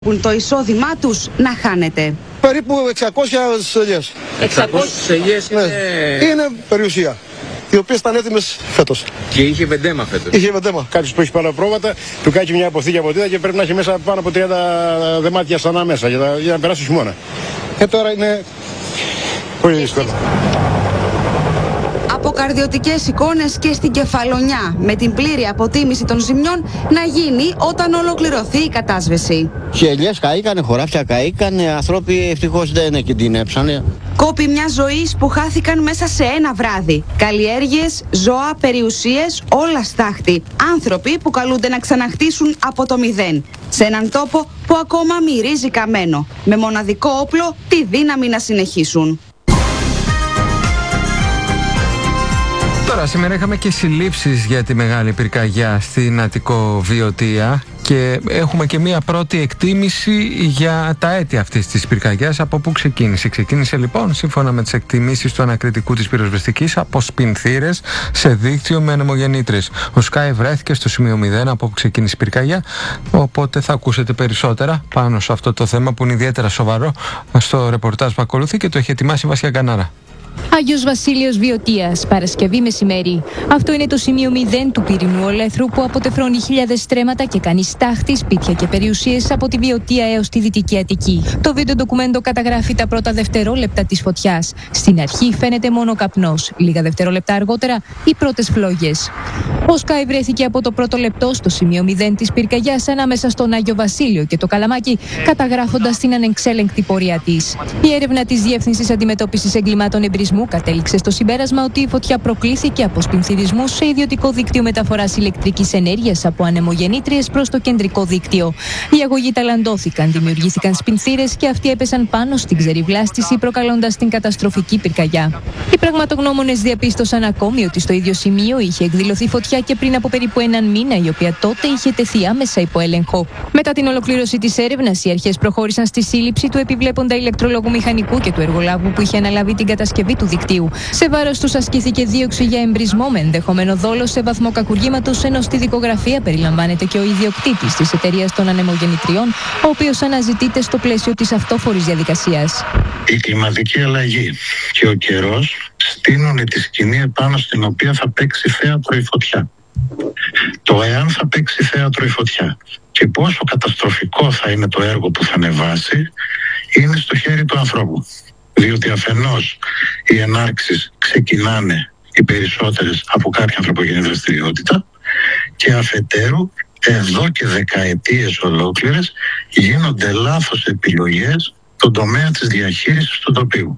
το εισόδημά τους να χάνεται. Περίπου 600 ελιές. 600 ελιές είναι... Είναι περιουσία, οι οποίες ήταν έτοιμες φέτος. Και είχε βεντέμα φέτος. Είχε βεντέμα. Κάποιος που έχει πάρα πρόβατα, του κάνει μια αποθήκη από τίτα και πρέπει να έχει μέσα πάνω από 30 δεμάτια στανά μέσα για να περάσει χειμώνα. Τώρα είναι πολύ δύσκολο. Αποκαρδιωτικές εικόνες και στην Κεφαλονιά, με την πλήρη αποτίμηση των ζημιών να γίνει όταν ολοκληρωθεί η κατάσβεση. Οι ελιές καήκανε, χωράφια καήκανε, άνθρωποι ευτυχώς δεν κινδυνεύσανε. Κόπη μια ζωής που χάθηκαν μέσα σε ένα βράδυ. Καλλιέργειες, ζώα, περιουσίες, όλα στάχτη. Άνθρωποι που καλούνται να ξαναχτίσουν από το μηδέν. Σε έναν τόπο που ακόμα μυρίζει καμένο. Με μοναδικό όπλο τη δύναμη να συνεχίσουν. Τώρα, σήμερα είχαμε και συλλήψεις για τη μεγάλη πυρκαγιά στην Αττικό Βιωτία και έχουμε και μία πρώτη εκτίμηση για τα αίτια αυτής της πυρκαγιάς, από πού ξεκίνησε. Ξεκίνησε λοιπόν, σύμφωνα με τις εκτιμήσεις του ανακριτικού της πυροσβεστικής, από σπινθήρες σε δίκτυο με ανεμογεννήτρες. Ο Sky βρέθηκε στο σημείο 0 από όπου ξεκίνησε η πυρκαγιά, οπότε θα ακούσετε περισσότερα πάνω σε αυτό το θέμα που είναι ιδιαίτερα σοβαρό στο ρεπορτάζ που ακολουθεί και το έχει ετοιμάσει η Βασιά Κανάρα. Άγιος Βασίλειος Βιωτίας, Παρασκευή μεσημέρι. Αυτό είναι το σημείο 0 του πυρηνού ολέθρου που αποτεφρώνει χιλιάδες στρέμματα και κάνει στάχτη, σπίτια και περιουσίες από τη Βιωτία έως τη Δυτική Αττική. Το βίντεο ντοκουμέντο καταγράφει τα πρώτα δευτερόλεπτα της φωτιάς. Στην αρχή φαίνεται μόνο καπνός. Λίγα δευτερόλεπτα αργότερα, οι πρώτες φλόγες. Ο Sky βρέθηκε από το πρώτο λεπτό στο σημείο 0 της πυρκαγιάς ανάμεσα στον Άγιο Βασίλειο και το Καλαμάκι, καταγράφοντας την ανεξέλεγκτη πορεία της. Η έρευνα της Διεύθυνσης Αντιμετώπισης Εγκλημάτων Εμπρισμού κατέληξε στο συμπέρασμα ότι η φωτιά προκλήθηκε από σπινθυρισμούς σε ιδιωτικό δίκτυο μεταφοράς ηλεκτρικής ενέργειας από ανεμογεννήτριες προς το κεντρικό δίκτυο. Οι αγωγοί ταλαντώθηκαν, δημιουργήθηκαν σπινθύρες και αυτοί έπεσαν πάνω στην ξεριβλάστηση, προκαλώντας την καταστροφική πυρκαγιά. Οι πραγματογνώμονες διαπίστωσαν ακόμη ότι στο ίδιο σημείο είχε εκδηλωθεί φωτιά και πριν από περίπου έναν μήνα, η οποία τότε είχε τεθεί άμεσα υπό έλεγχο. Μετά την ολοκλήρωση της έρευνας, οι αρχές προχώρησαν στη σύλληψη του επιβλέποντα ηλεκτρολόγου μηχανικού και του εργολάβου που είχε αναλάβει την κατασκευή του δικτύου. Σε βάρος τους ασκήθηκε δίωξη για εμπρισμό με ενδεχομένο δόλο σε βαθμό κακουργήματος, ενώ στη δικογραφία περιλαμβάνεται και ο ιδιοκτήτης της εταιρείας των ανεμογεννητριών, ο οποίος αναζητείται στο πλαίσιο της αυτόφορης διαδικασίας. Η κλιματική αλλαγή και ο καιρός στείνουν τη σκηνή επάνω στην οποία θα παίξει θέατρο η φωτιά. Το εάν θα παίξει θέατρο η φωτιά και πόσο καταστροφικό θα είναι το έργο που θα ανεβάσει είναι στο χέρι του ανθρώπου. Διότι αφενός οι ενάρξεις ξεκινάνε οι περισσότερες από κάποια ανθρωπογενή δραστηριότητα και αφετέρου εδώ και δεκαετίες ολόκληρες γίνονται λάθος επιλογές στον τομέα της διαχείρισης του τοπίου.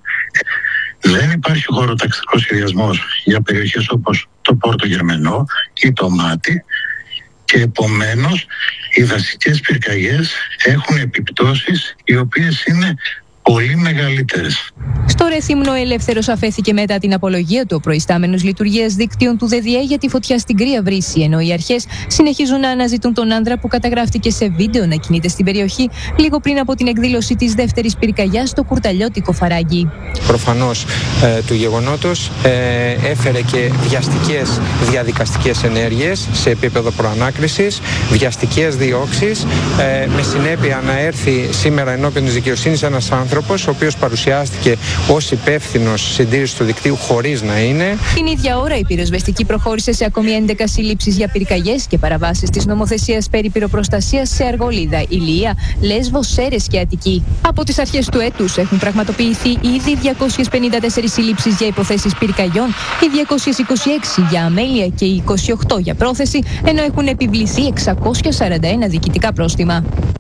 Δεν υπάρχει χωροταξικός σχεδιασμός για περιοχές όπως το Πόρτο Γερμενό ή το Μάτι και επομένως οι δασικές πυρκαγιές έχουν επιπτώσεις οι οποίες είναι πολύ μεγαλύτερες. Στο Ρεθύμνο, ο Ελεύθερος αφέθηκε μετά την απολογία του ο προϊστάμενος λειτουργίας δίκτυων του ΔΔΕ για τη φωτιά στην Κρύα Βρύση, ενώ οι αρχές συνεχίζουν να αναζητούν τον άνδρα που καταγράφτηκε σε βίντεο να κινείται στην περιοχή λίγο πριν από την εκδήλωση της δεύτερης πυρκαγιάς στο κουρταλιώτικο Φαράγγι. Προφανώς του γεγονότος έφερε και βιαστικές διαδικαστικές ενέργειες σε επίπεδο προανάκρισης, βιαστικές διώξεις, με συνέπεια να έρθει σήμερα ενώπιον της δικαιοσύνης ένας άνθρωπος ο οποίος παρουσιάστηκε ως υπεύθυνος συντήρησης του δικτύου χωρίς να είναι. Την ίδια ώρα η πυροσβεστική προχώρησε σε ακόμη 11 συλλήψεις για πυρκαγιές και παραβάσεις της νομοθεσίας περί πυροπροστασίας σε Αργολίδα, Ηλία, Λέσβο, Σέρρες και Αττική. Από τις αρχές του έτους έχουν πραγματοποιηθεί ήδη 254 συλλήψεις για υποθέσεις πυρκαγιών, οι 226 για αμέλεια και οι 28 για πρόθεση, ενώ έχουν επιβληθεί 641 διοικητικά πρόστιμα.